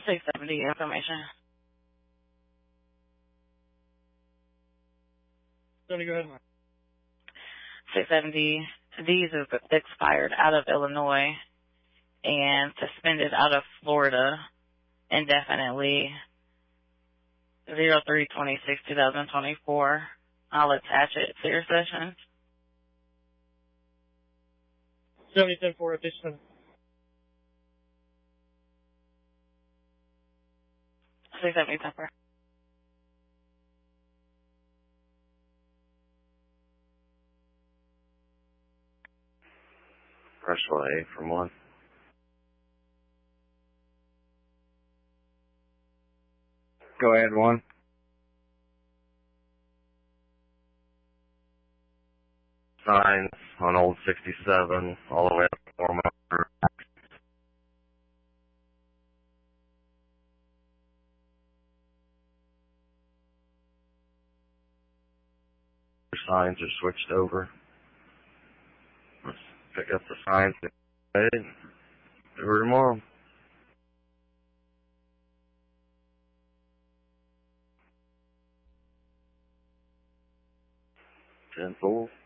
670 information. 70, go ahead. 670, these is expired out of Illinois and suspended out of Florida indefinitely. 03/26/2024. I'll attach it to your session. 70-10-4, addition. 670 temper. Rushville A from 1. Go ahead, 1. Signs on Old 67 all the way up to 4 miles. Signs are switched over. Let's pick up the signs today. Over tomorrow. 10-4.